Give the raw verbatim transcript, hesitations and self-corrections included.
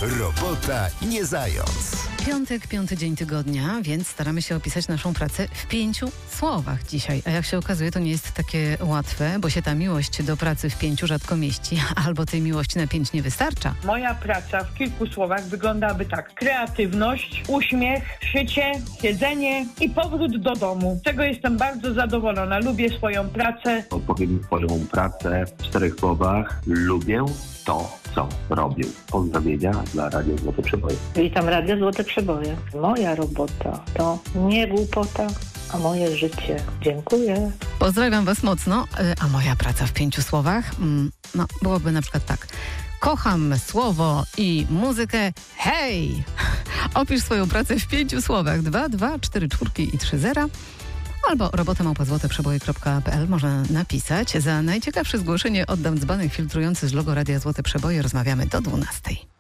Robota nie zając. Piątek, piąty dzień tygodnia, więc staramy się opisać naszą pracę w pięciu słowach dzisiaj. A jak się okazuje, to nie jest takie łatwe, bo się ta miłość do pracy w pięciu rzadko mieści, albo tej miłości na pięć nie wystarcza. Moja praca w kilku słowach wyglądałaby tak. Kreatywność, uśmiech, szycie, siedzenie i powrót do domu. Z czego jestem bardzo zadowolona. Lubię swoją pracę. Opowiem swoją pracę w czterech słowach. Lubię to, co robię. Pozdrowienia dla Radia Złote Przeboje. Witam Radio Złote Przeboje. Moja robota to nie głupota, a moje życie. Dziękuję. Pozdrawiam Was mocno. A moja praca w pięciu słowach? No, byłoby na przykład tak. Kocham słowo i muzykę. Hej! Opisz swoją pracę w pięciu słowach. Dwa, dwa, cztery, czwórki i trzy zera. Albo robota małpa złote przeboje kropka p l można napisać. Za najciekawsze zgłoszenie oddam dzbanek filtrujący z logo Radia Złote Przeboje. Rozmawiamy do dwunastej.